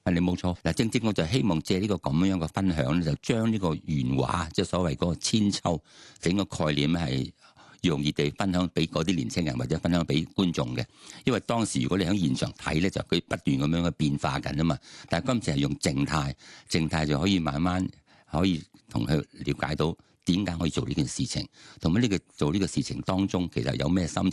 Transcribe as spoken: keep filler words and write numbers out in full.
係你冇錯。嗱，正正我就希望借呢個咁樣嘅分享咧，就將呢個原畫，即係所謂嗰個千秋整個概念係容易地分享俾嗰啲年青人，或者分享俾觀眾嘅。因為當時如果你喺現場睇咧，就佢不斷咁樣嘅變化緊啊嘛。但係今次係用靜態，靜態就可以慢慢可以同佢了解到點解可以做呢件事情，同埋呢個做呢個事情當中其實有咩心